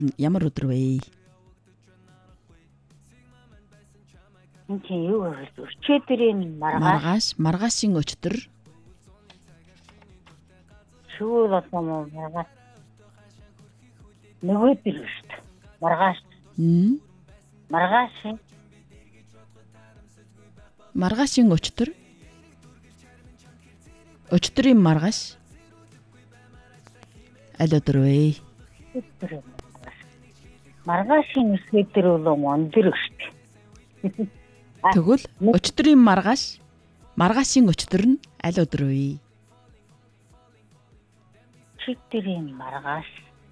ямар өдөр вэ? Энд чинь юу вэ? Өчигдрийн маргааш. Маргаашийн өчтөр. Шүүл болоо маргааш. Нөгөөдөр шүү дээ. Маргааш. Маргаашийн өчтөр. Өчтөрийн маргааш. Аль өдөр вэ? Маргаашийн өчтөр бол өндөр шүү дээ. Тэгвэл өчтөрийн маргааш. Маргаашийн өчтөр нь аль өдөр вэ? Өчигдрийн маргааш.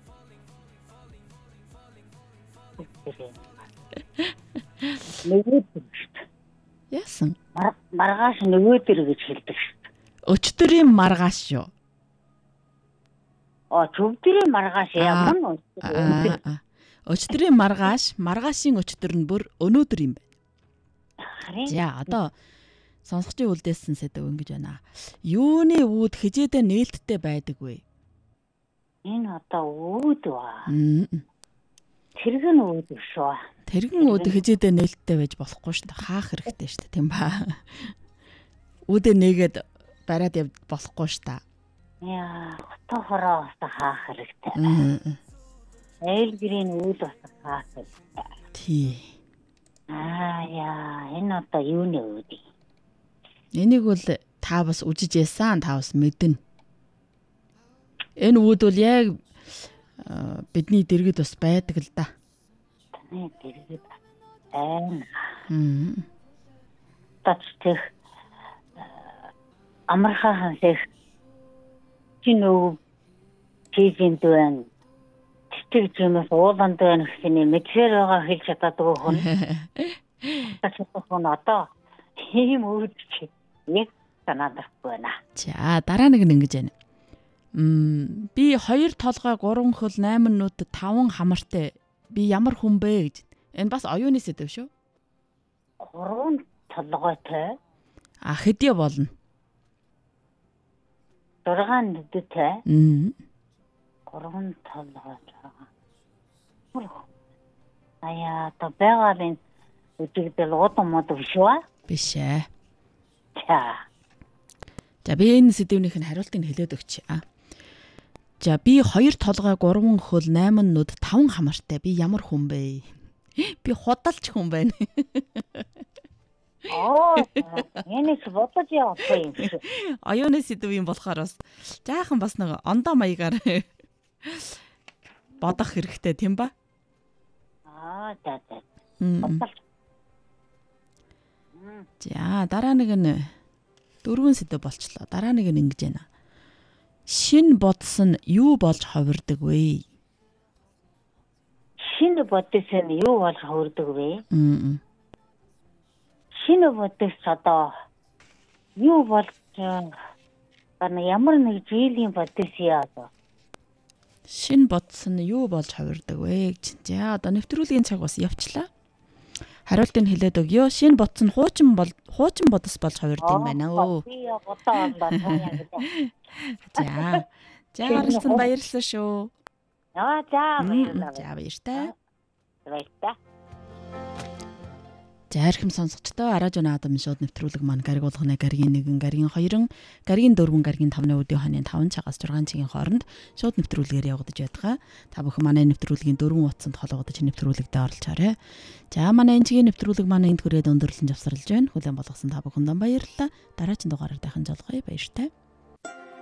Нөгөөдөр шүү дээ. Яасан? Маргааш нөгөөдөр гэж хэлдэг шүү дээ. Өчтөрийн маргааш шүү. Өчигдрийн маргааш ямар нь өчтөрийн маргааш, маргаашийн өчтөр нь бүр өнөөдөр юм байна. За одоо сонсогчийн үлдээсэн сэдв ингэж байна. Юуны үүд хижээдээ нээлттэй байдаг вэ? Энэ одоо үүд ба. Тэргэн үүд шүү. Тэргэн үүд хижээдээ нээлттэй байж болохгүй шүү дээ. Хаах хэрэгтэй шүү дээ, тийм ба. Үүдээ нээгээд бариад явж болохгүй шүү дээ. Яа, хото хороо бас хаах хэрэгтэй. Ээлгэрийн үүд бас хаах хэрэгтэй. Тий. Яа, энэ одоо юуны үүд? Энийг бол та бас үжиж яасан, та бас мэднэ. Энэ үүд бол яг бидний дэргэд бас байдаг л да. Таны дэргэд Тацчих амархан ханх чинөө чийзэнд байна. Цэцэг зэмээс ууланд байна гэсний мэдсээр байгаа хэлж чадаагүй хүн. Тацчихсан одоо ийм үүд чи нэг санаандах байна. За дараа нэг нь ингэж байна. Би 2 толгой 3 хөл 8 нүд 5 хамартай. Би ямар хүн бэ гэж. Энэ бас оюуны сэдв шүү. 3 толгойтой. Хэдий болно. 6 нүдтэй. 3 толгой. То бэгалын үдигдэл удамд шүү. Биш ээ. За би энэ сэдвнийх нь хариултыг хэлээд өгч. За би 2 толгой 3 хөл 8 нүд 5 хамартай. Би ямар хүн бэ? Би худалч хүн байна. Энийг бодож явах юм шиг. Оюуны сэдв юм болохоор бас жаахан бас нэг ондоо маягаар бодох хэрэгтэй тийм ба? За дараа нэг нь 4 сэдв болчлоо. Дараа нэг нь ингэж байна. Шин бодсон юу болж ховирдог вэ? Шин бодсон юу болж ховирдог вэ? Шин бодсон одоо юу болж ямар нэг жилийн бодсон яа одоо. Шин бодсон юу болж ховирдог вэ гэж. За одоо нэвтрүүлгийн цаг бас явчлаа. Хариултыг хэлээд өгье. Шин бодсон хуучин бодос болж ховирдог юм байна өө. Би бодоо байна. За харилцсан баярлалаа шүү. За баярлалаа. За баяртай. Баяртай. За архим сонсогчдоо Аражон Адам шууд нэвтрүүлэг маань гариг болгоно гаригийн 1, гаригийн 2, гаригийн 4, гаригийн 5-ны өдөө хонын 5 цагаас 6 цагийн хооронд шууд нэвтрүүлгээр явагдаж байдаг. Та бүхэн манай нэвтрүүлгийн 4 утсанд холбогдож нэвтрүүлэгтээ оролцоорой. За манай энэгийн нэвтрүүлэг маань энд хүрээд өндөрлөн завсарлаж байна. Хүлээн болгосон та бүхэнд баярлалаа. Дараагийн дугаараар дахин жолгоё. Баяртай.